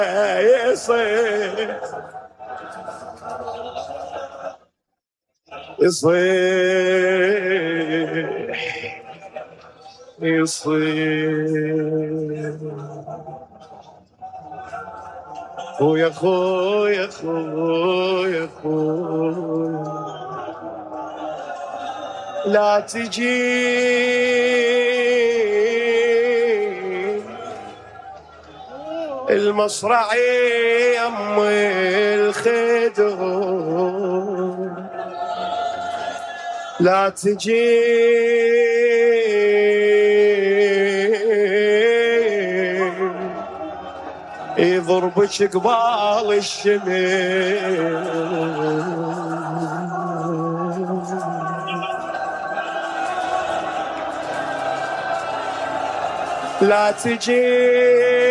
يصيح خويا خويا خويا خويا لا تجي المصرعي يم الخدود لا تجي يضربك قبال الشمال لا تجي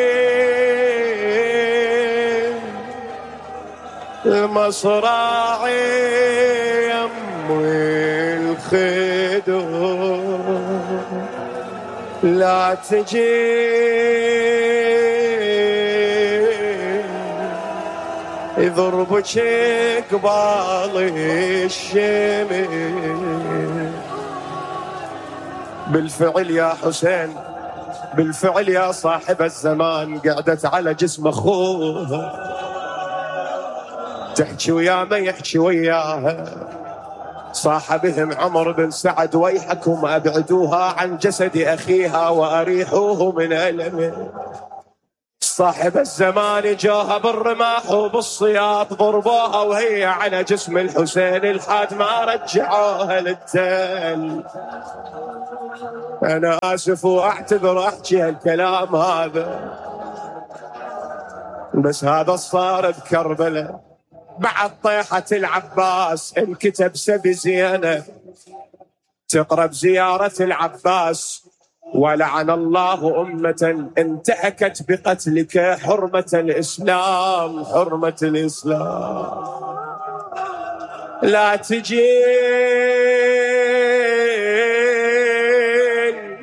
المصراعي يم الخدود لا تجي يضربك قبال الشمال بالفعل يا حسين بالفعل يا صاحب الزمان قعدت على جسم اخوها تحكي ويا ما يحكي وياها صاح بهم عمر بن سعد ويحكم ابعدوها عن جسد اخيها واريحوه من ألمه صاحب الزمان جاها بالرماح وبالصياط ضربوها وهي على جسم الحسين لحد ما رجعوها للتل. أنا آسف وأعتذر أحكي هالكلام هذا بس هذا صار بكربلاء بعد طيحة العباس انكتب سبي زينة تقرب زيارة العباس ولعن الله أمة انتهكت بقتلك حرمة الإسلام حرمة الإسلام لا تجي